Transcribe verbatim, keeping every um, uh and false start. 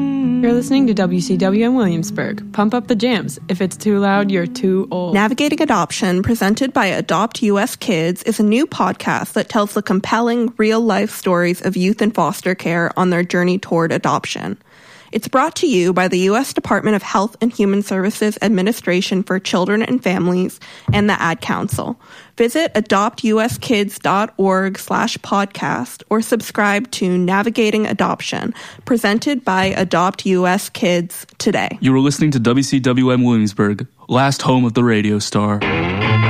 You're listening to W C W M Williamsburg. Pump up the jams. If it's too loud, you're too old. Navigating Adoption, presented by Adopt U S Kids, is a new podcast that tells the compelling, real-life stories of youth in foster care on their journey toward adoption. It's brought to you by the U S Department of Health and Human Services Administration for Children and Families and the Ad Council. Visit adoptuskids.org slash podcast or subscribe to Navigating Adoption, presented by Adopt U S Kids today. You are listening to W C W M Williamsburg, last home of the radio star.